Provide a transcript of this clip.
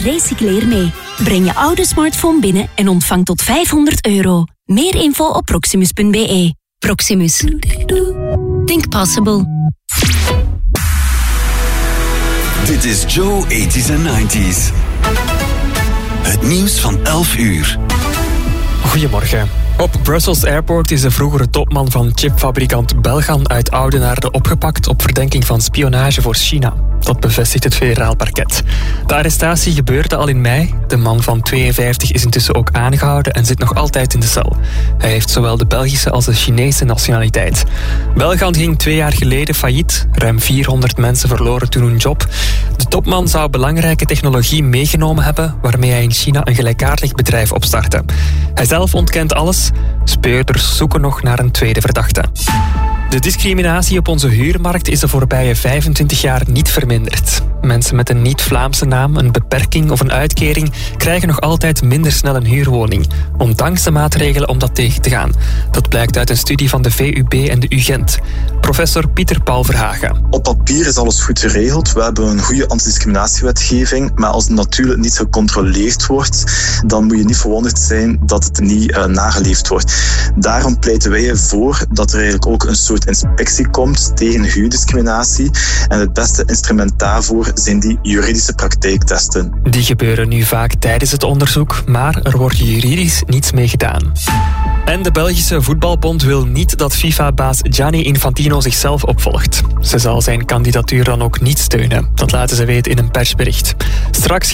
Recycleer mee. Breng je oude smartphone binnen en ontvang tot €500. Meer info op proximus.be. Proximus. Think possible. Dit is Joe 80s en 90s. Het nieuws van 11 uur. Goedemorgen. Op Brussels Airport is de vroegere topman van chipfabrikant Belgan uit Oudenaarde opgepakt op verdenking van spionage voor China. Dat bevestigt het federaal parket. De arrestatie gebeurde al in mei. De man van 52 is intussen ook aangehouden en zit nog altijd in de cel. Hij heeft zowel de Belgische als de Chinese nationaliteit. Belgan ging 2 jaar geleden failliet. Ruim 400 mensen verloren toen hun job. De topman zou belangrijke technologie meegenomen hebben, waarmee hij in China een gelijkaardig bedrijf opstartte. Hij zelf ontkent alles. Speurders zoeken nog naar een tweede verdachte. De discriminatie op onze huurmarkt is de voorbije 25 jaar niet verminderd. Mensen met een niet-Vlaamse naam, een beperking of een uitkering krijgen nog altijd minder snel een huurwoning, ondanks de maatregelen om dat tegen te gaan. Dat blijkt uit een studie van de VUB en de UGent. Professor Pieter Paul Verhagen. Op papier is alles goed geregeld. We hebben een goede antidiscriminatiewetgeving, maar als het natuurlijk niet gecontroleerd wordt, dan moet je niet verwonderd zijn dat het niet nageleefd wordt. Daarom pleiten wij ervoor dat er eigenlijk ook een soort inspectie komt tegen huurdiscriminatie. En het beste instrument daarvoor zijn die juridische praktijktesten. Die gebeuren nu vaak tijdens het onderzoek, maar er wordt juridisch niets mee gedaan. En de Belgische Voetbalbond wil niet dat FIFA-baas Gianni Infantino zichzelf opvolgt. Ze zal zijn kandidatuur dan ook niet steunen. Dat laten ze weten in een persbericht. Straks